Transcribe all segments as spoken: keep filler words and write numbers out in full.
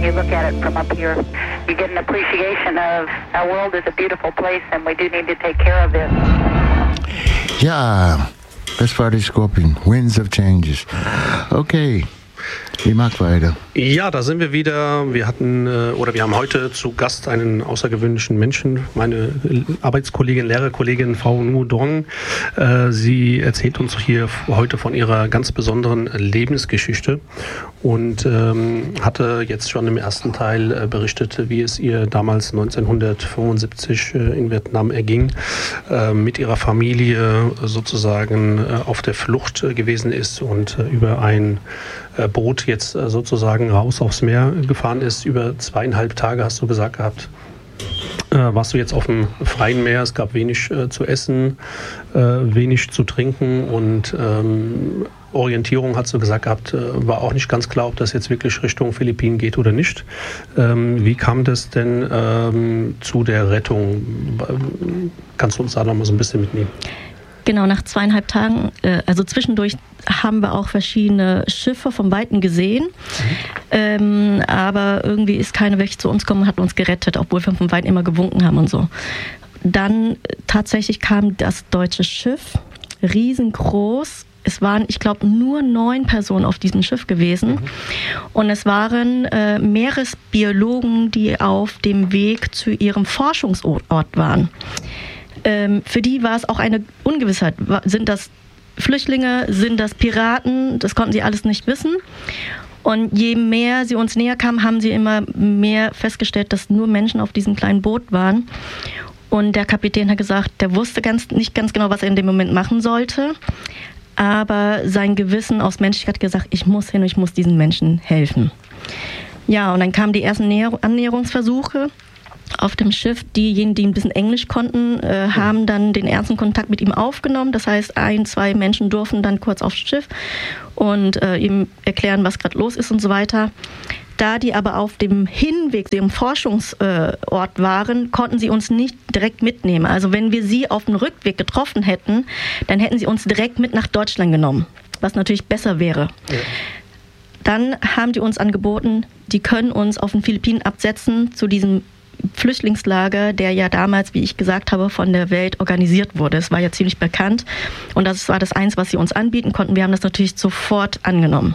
when you look at it from up here. You get an appreciation of our world is a beautiful place and we do need to take care of it. Ja, das war die Scorpion. Winds of Changes. Okay. Wie mag weiter? Ja, da sind wir wieder. Wir hatten oder wir haben heute zu Gast einen außergewöhnlichen Menschen, meine Arbeitskollegin, Lehrerkollegin Frau Nu Dong. Sie erzählt uns hier heute von ihrer ganz besonderen Lebensgeschichte und ähm, hatte jetzt schon im ersten Teil berichtet, wie es ihr damals neunzehnhundertfünfundsiebzig in Vietnam erging, äh, mit ihrer Familie sozusagen äh, auf der Flucht gewesen ist und äh, über ein Boot jetzt sozusagen raus aufs Meer gefahren ist. Über zweieinhalb Tage, hast du gesagt gehabt, äh, warst du jetzt auf dem freien Meer. Es gab wenig äh, zu essen, äh, wenig zu trinken und ähm, Orientierung, hast du gesagt gehabt, äh, war auch nicht ganz klar, ob das jetzt wirklich Richtung Philippinen geht oder nicht. Ähm, wie kam das denn ähm, zu der Rettung? Kannst du uns da noch mal so ein bisschen mitnehmen? Genau, nach zweieinhalb Tagen, äh, also zwischendurch haben wir auch verschiedene Schiffe vom Weiten gesehen, mhm. ähm, aber irgendwie ist keine welche zu uns gekommen und hat uns gerettet, obwohl wir vom Weiten immer gewunken haben und so. Dann äh, tatsächlich kam das deutsche Schiff, riesengroß. Es waren, ich glaube, nur neun Personen auf diesem Schiff gewesen. Mhm. Und es waren äh, Meeresbiologen, die auf dem Weg zu ihrem Forschungsort waren. Ähm, für die war es auch eine Ungewissheit. Sind das Flüchtlinge? Sind das Piraten? Das konnten sie alles nicht wissen. Und je mehr sie uns näher kamen, haben sie immer mehr festgestellt, dass nur Menschen auf diesem kleinen Boot waren. Und der Kapitän hat gesagt, der wusste ganz, nicht ganz genau, was er in dem Moment machen sollte. Aber sein Gewissen aus Menschlichkeit hat gesagt, ich muss hin und ich muss diesen Menschen helfen. Ja, und dann kamen die ersten Näher- Annäherungsversuche auf dem Schiff. Diejenigen, die ein bisschen Englisch konnten, äh, haben dann den ersten Kontakt mit ihm aufgenommen. Das heißt, ein, zwei Menschen durften dann kurz aufs Schiff und äh, ihm erklären, was gerade los ist und so weiter. Da die aber auf dem Hinweg zu ihrem Forschungsort waren, konnten sie uns nicht direkt mitnehmen. Also wenn wir sie auf dem Rückweg getroffen hätten, dann hätten sie uns direkt mit nach Deutschland genommen, was natürlich besser wäre. Ja. Dann haben die uns angeboten, die können uns auf den Philippinen absetzen zu diesem Flüchtlingslager, der ja damals, wie ich gesagt habe, von der Welt organisiert wurde. Es war ja ziemlich bekannt und das war das eins, was sie uns anbieten konnten. Wir haben das natürlich sofort angenommen.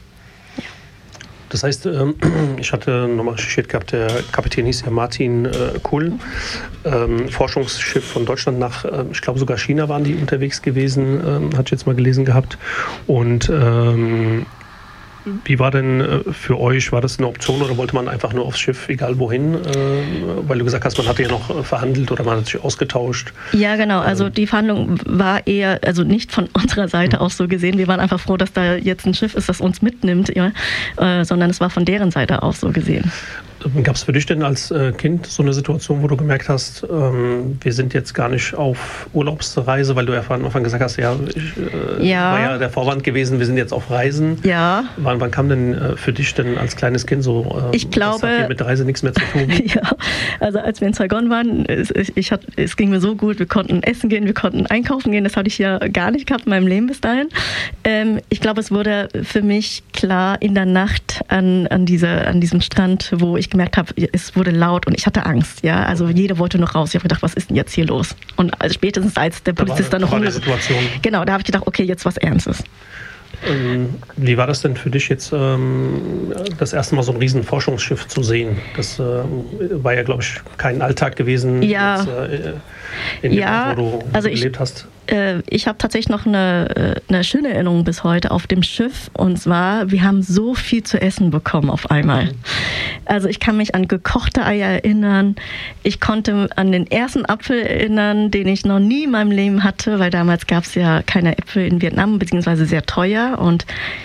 Ja. Das heißt, ich hatte nochmal recherchiert gehabt, der Kapitän hieß ja Martin Kull, ähm, Forschungsschiff von Deutschland nach, ich glaube sogar China waren die unterwegs gewesen, ähm, hatte ich jetzt mal gelesen gehabt. Und ähm, wie war denn für euch, war das eine Option oder wollte man einfach nur aufs Schiff, egal wohin? Weil du gesagt hast, man hatte ja noch verhandelt oder man hat sich ausgetauscht. Ja, genau. Also die Verhandlung war eher, also nicht von unserer Seite mhm. aus so gesehen. Wir waren einfach froh, dass da jetzt ein Schiff ist, das uns mitnimmt, ja, äh, sondern es war von deren Seite aus so gesehen. Gab es für dich denn als Kind so eine Situation, wo du gemerkt hast, ähm, wir sind jetzt gar nicht auf Urlaubsreise, weil du ja von Anfang gesagt hast, ja, ich, äh, ja, war ja der Vorwand gewesen, wir sind jetzt auf Reisen. Ja. Wann, wann kam denn äh, für dich denn als kleines Kind so, äh, ich glaube, das hat hier mit Reise nichts mehr zu tun? Ja, also als wir in Saigon waren, es, ich hat, es ging mir so gut, wir konnten essen gehen, wir konnten einkaufen gehen, das hatte ich ja gar nicht gehabt in meinem Leben bis dahin. Ähm, ich glaube, es wurde für mich klar in der Nacht an, an, dieser, an diesem Strand, wo ich gemerkt habe, es wurde laut und ich hatte Angst. Ja, also jeder wollte noch raus. Ich habe gedacht, was ist denn jetzt hier los? Und also spätestens als der Polizist da war, dann noch war Situation. Genau, da habe ich gedacht, okay, jetzt was Ernstes. Ähm, wie war das denn für dich jetzt, ähm, das erste Mal so ein riesen Forschungsschiff zu sehen? Das äh, war ja, glaube ich, kein Alltag gewesen, ja. jetzt, äh, in dem ja, Ort, wo du also gelebt ich, hast. Äh, ich habe tatsächlich noch eine, eine schöne Erinnerung bis heute auf dem Schiff. Und zwar, wir haben so viel zu essen bekommen auf einmal. Mhm. Also ich kann mich an gekochte Eier erinnern. Ich konnte an den ersten Apfel erinnern, den ich noch nie in meinem Leben hatte, weil damals gab es ja keine Äpfel in Vietnam, beziehungsweise sehr teuer. Und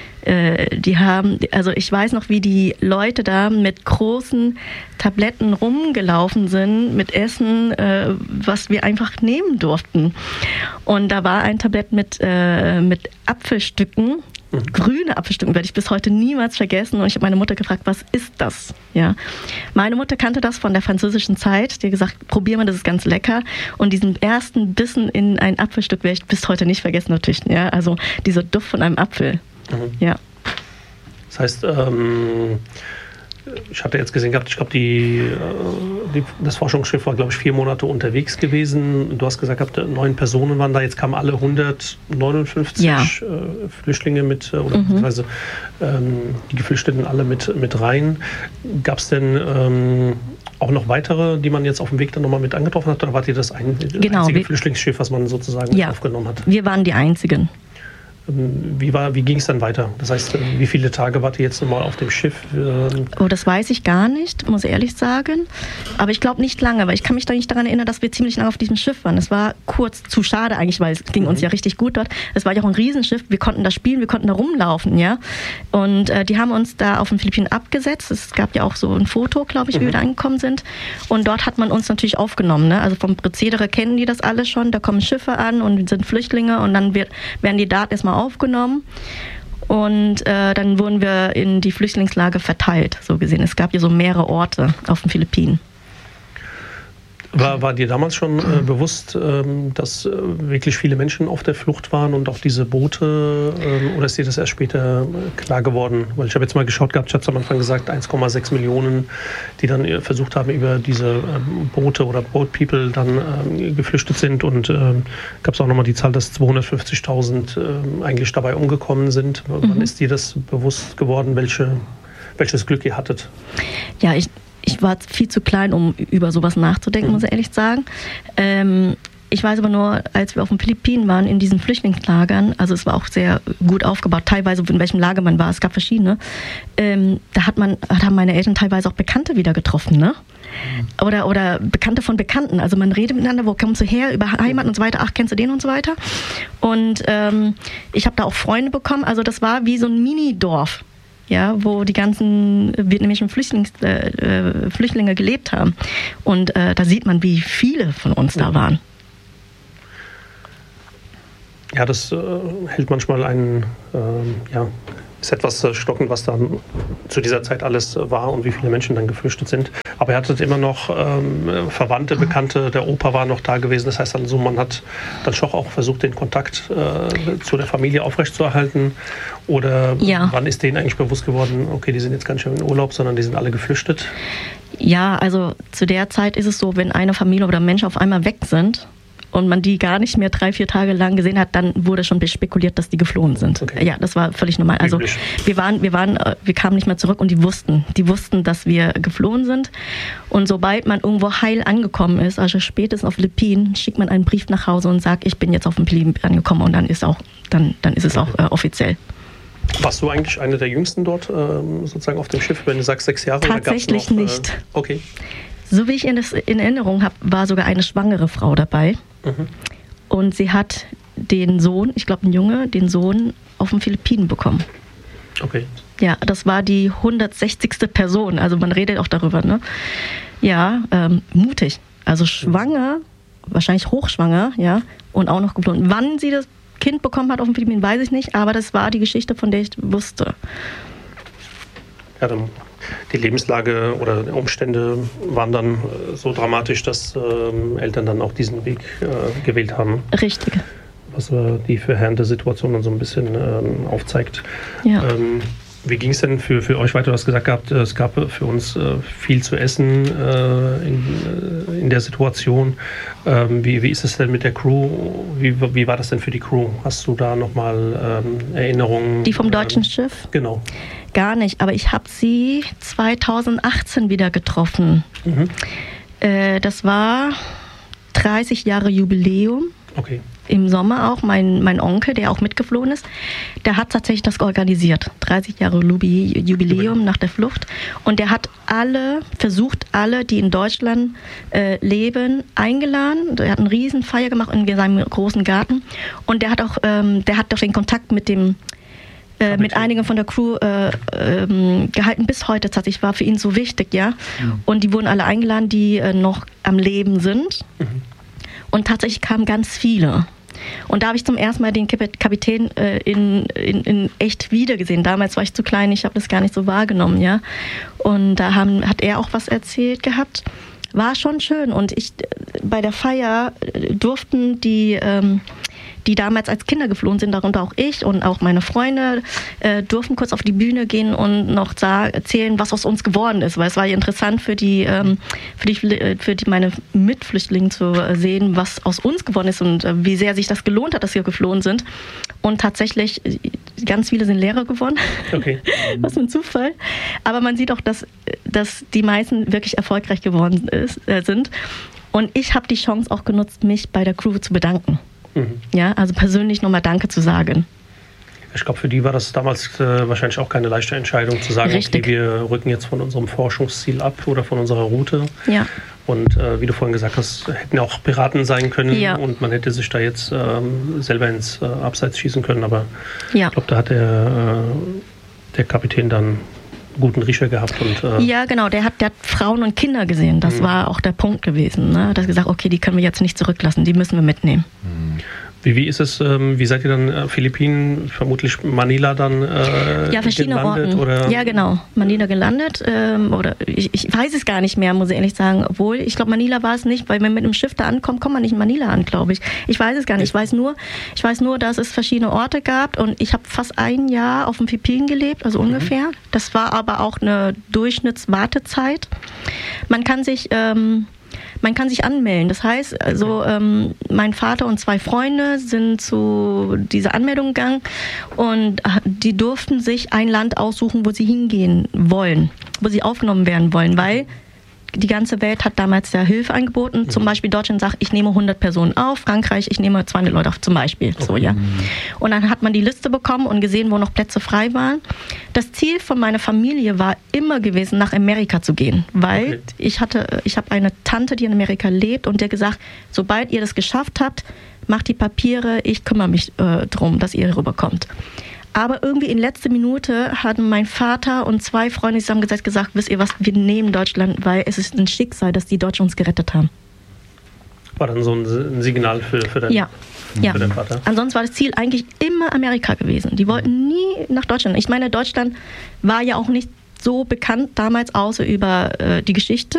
äh, die haben, also ich weiß noch, wie die Leute da mit großen Tabletten rumgelaufen sind mit Essen, äh, was wir einfach nehmen durften. Und da war ein Tablett mit, äh, mit Apfelstücken. Grüne Apfelstücken werde ich bis heute niemals vergessen. Und ich habe meine Mutter gefragt, was ist das? Ja. Meine Mutter kannte das von der französischen Zeit. Die hat gesagt, probier mal, das ist ganz lecker. Und diesen ersten Bissen in ein Apfelstück werde ich bis heute nicht vergessen natürlich. Ja. Also dieser Duft von einem Apfel. Mhm. Ja. Das heißt, ähm, ich hatte jetzt gesehen gehabt, ich glaube, die, die, das Forschungsschiff war, glaube ich, vier Monate unterwegs gewesen. Du hast gesagt gehabt, neun Personen waren da. Jetzt kamen alle hundertneunundfünfzig ja. äh, Flüchtlinge mit, oder mhm. beziehungsweise ähm, die Geflüchteten alle mit, mit rein. Gab es denn ähm, auch noch weitere, die man jetzt auf dem Weg dann nochmal mit angetroffen hat? Oder wart ihr das ein, genau, einzige wir, Flüchtlingsschiff, was man sozusagen ja, aufgenommen hat? Wir waren die Einzigen. Wie, war, wie ging es dann weiter? Das heißt, wie viele Tage wart ihr jetzt nochmal auf dem Schiff? Oh, das weiß ich gar nicht, muss ich ehrlich sagen. Aber ich glaube nicht lange, weil ich kann mich da nicht daran erinnern, dass wir ziemlich lange auf diesem Schiff waren. Es war kurz, zu schade eigentlich, weil es ging mhm. uns ja richtig gut dort. Es war ja auch ein Riesenschiff, wir konnten da spielen, wir konnten da rumlaufen, ja. Und äh, die haben uns da auf den Philippinen abgesetzt. Es gab ja auch so ein Foto, glaube ich, wie mhm. wir da angekommen sind. Und dort hat man uns natürlich aufgenommen, ne? Also vom Prozedere kennen die das alle schon. Da kommen Schiffe an und sind Flüchtlinge und dann wird, werden die Daten erstmal aufgenommen und äh, dann wurden wir in die Flüchtlingslager verteilt, so gesehen. Es gab ja so mehrere Orte auf den Philippinen. War, war dir damals schon äh, bewusst, ähm, dass äh, wirklich viele Menschen auf der Flucht waren und auch diese Boote, ähm, oder ist dir das erst später äh, klar geworden? Weil ich habe jetzt mal geschaut gehabt, ich hatte am Anfang gesagt, eins Komma sechs Millionen, die dann äh, versucht haben, über diese ähm, Boote oder Boat People dann ähm, geflüchtet sind, und ähm, gab es auch nochmal die Zahl, dass zweihundertfünfzigtausend äh, eigentlich dabei umgekommen sind. Mhm. Wann ist dir das bewusst geworden, welche, welches Glück ihr hattet? Ja, ich Ich war viel zu klein, um über sowas nachzudenken, muss ich ehrlich sagen. Ähm, ich weiß aber nur, als wir auf den Philippinen waren, in diesen Flüchtlingslagern, also es war auch sehr gut aufgebaut, teilweise in welchem Lager man war, es gab verschiedene, ähm, da hat man, haben meine Eltern teilweise auch Bekannte wieder getroffen, ne? Oder, oder Bekannte von Bekannten. Also man redet miteinander, wo kommst du her, über Heimat und so weiter, ach, kennst du den und so weiter. Und ähm, ich habe da auch Freunde bekommen, also das war wie so ein Mini-Dorf. Ja, wo die ganzen vietnamesischen Flüchtlings, äh, Flüchtlinge gelebt haben. Und äh, da sieht man, wie viele von uns da waren. Ja, das äh, hält manchmal einen, äh, ja, ist etwas äh, stockend, was dann zu dieser Zeit alles äh, war und wie viele Menschen dann geflüchtet sind. Aber er hatte immer noch ähm, Verwandte, Bekannte, der Opa war noch da gewesen. Das heißt also, man hat dann schon auch versucht, den Kontakt äh, zu der Familie aufrechtzuerhalten. Oder ja. wann ist denen eigentlich bewusst geworden, okay, die sind jetzt ganz schön in Urlaub, sondern die sind alle geflüchtet? Ja, also zu der Zeit ist es so, wenn eine Familie oder Mensch auf einmal weg sind und man die gar nicht mehr drei, vier Tage lang gesehen hat, dann wurde schon spekuliert, dass die geflohen sind. Okay. Ja, das war völlig normal. Also wir waren, wir waren, wir kamen nicht mehr zurück und die wussten, die wussten, dass wir geflohen sind. Und sobald man irgendwo heil angekommen ist, also spätestens auf Philippinen, schickt man einen Brief nach Hause und sagt, ich bin jetzt auf dem Philippinen angekommen, und dann ist auch, dann, dann ist es auch äh, offiziell. Warst du eigentlich eine der Jüngsten dort ähm, sozusagen auf dem Schiff, wenn du sagst sechs Jahre? Tatsächlich oder gab's noch, nicht. Äh, okay. So wie ich in, das in Erinnerung habe, war sogar eine schwangere Frau dabei. Mhm. Und sie hat den Sohn, ich glaube ein Junge, den Sohn auf den Philippinen bekommen. Okay. Ja, das war die hundertsechzigste Person. Also man redet auch darüber, ne? Ja, ähm, mutig. Also schwanger, wahrscheinlich hochschwanger, ja, und auch noch geflohen. Wann sie das Kind bekommen hat auf den Philippinen, weiß ich nicht, aber das war die Geschichte, von der ich wusste. Ja, dann die Lebenslage oder Umstände waren dann so dramatisch, dass ähm, Eltern dann auch diesen Weg äh, gewählt haben. Richtig. Was äh, die verheerende Situation dann so ein bisschen ähm, aufzeigt. Ja. Ähm, wie ging es denn für, für euch weiter? Du hast gesagt gehabt, es gab für uns äh, viel zu essen äh, in, äh, in der Situation. Ähm, wie, wie ist es denn mit der Crew? Wie, wie war das denn für die Crew? Hast du da nochmal ähm, Erinnerungen? Die vom deutschen ähm, Schiff? Genau. Gar nicht, aber ich habe sie zweitausendachtzehn wieder getroffen. Mhm. Äh, das war dreißig Jahre Jubiläum. Okay. Im Sommer auch, mein, mein Onkel, der auch mitgeflohen ist, der hat tatsächlich das organisiert. dreißig Jahre Jubiläum nach der Flucht. Und der hat alle, versucht alle, die in Deutschland äh, leben, eingeladen. Der hat eine riesen Feier gemacht in seinem großen Garten. Und der hat auch, ähm, der hat auch den Kontakt mit dem Äh, mit einigen von der Crew äh, ähm, gehalten bis heute tatsächlich, war für ihn so wichtig, ja. Mhm. Und die wurden alle eingeladen, die äh, noch am Leben sind. Mhm. Und tatsächlich kamen ganz viele. Und da habe ich zum ersten Mal den Kapitän äh, in, in, in echt wiedergesehen. Damals war ich zu klein, ich habe das gar nicht so wahrgenommen, ja. Und da haben, hat er auch was erzählt gehabt. War schon schön. Und ich bei der Feier durften die ähm, die damals als Kinder geflohen sind, darunter auch ich und auch meine Freunde, äh, durften kurz auf die Bühne gehen und noch sagen, erzählen, was aus uns geworden ist. Weil es war ja interessant für die, ähm, für die, für die meine Mitflüchtlinge zu sehen, was aus uns geworden ist und äh, wie sehr sich das gelohnt hat, dass wir geflohen sind. Und tatsächlich, ganz viele sind Lehrer geworden. Okay. Was für ein Zufall. Aber man sieht auch, dass, dass die meisten wirklich erfolgreich geworden ist, äh, sind. Und ich habe die Chance auch genutzt, mich bei der Crew zu bedanken. Mhm. Ja, also persönlich nochmal Danke zu sagen. Ich glaube, für die war das damals äh, wahrscheinlich auch keine leichte Entscheidung, zu sagen, Richtig. okay, wir rücken jetzt von unserem Forschungsziel ab oder von unserer Route. Ja. Und äh, wie du vorhin gesagt hast, hätten auch Piraten sein können ja. und man hätte sich da jetzt ähm, selber ins äh, Abseits schießen können. Aber ja. ich glaube, da hat der, äh, der Kapitän dann guten Riecher gehabt. Und, äh ja, genau. Der hat, der hat Frauen und Kinder gesehen. Das mhm. war auch der Punkt gewesen. Ne? Da hat gesagt, okay, die können wir jetzt nicht zurücklassen, die müssen wir mitnehmen. Mhm. Wie, wie ist es, ähm, wie seid ihr dann, äh, Philippinen, vermutlich Manila dann äh, ja, verschiedene gelandet? Orten. Oder? Ja, genau. Manila gelandet. Ähm, oder ich, ich weiß es gar nicht mehr, muss ich ehrlich sagen. Obwohl, ich glaube, Manila war es nicht, weil wenn man mit einem Schiff da ankommt, kommt man nicht in Manila an, glaube ich. Ich weiß es gar nicht. Ich weiß nur, ich weiß nur, dass es verschiedene Orte gab und ich habe fast ein Jahr auf den Philippinen gelebt, also mhm. ungefähr. Das war aber auch eine Durchschnittswartezeit. Man kann sich... Ähm, Man kann sich anmelden. Das heißt, also ähm, mein Vater und zwei Freunde sind zu dieser Anmeldung gegangen und die durften sich ein Land aussuchen, wo sie hingehen wollen, wo sie aufgenommen werden wollen, weil die ganze Welt hat damals ja Hilfe angeboten. Mhm. Zum Beispiel Deutschland sagt, ich nehme hundert Personen auf, Frankreich, ich nehme zweihundert Leute auf, zum Beispiel. Okay. So, ja. Und dann hat man die Liste bekommen und gesehen, wo noch Plätze frei waren. Das Ziel von meiner Familie war immer gewesen, nach Amerika zu gehen, weil okay. ich hatte, ich habe eine Tante, die in Amerika lebt und die hat gesagt, sobald ihr das geschafft habt, macht die Papiere, ich kümmere mich äh, drum, dass ihr rüberkommt. Aber irgendwie in letzter Minute hatten mein Vater und zwei Freunde zusammengesetzt gesagt, wisst ihr was, wir nehmen Deutschland, weil es ist ein Schicksal, dass die Deutschen uns gerettet haben. War dann so ein Signal für, für, dein, ja. für ja. deinen Vater? Ansonsten war das Ziel eigentlich immer Amerika gewesen. Die wollten nie nach Deutschland. Ich meine, Deutschland war ja auch nicht so bekannt damals, außer über äh, die Geschichte.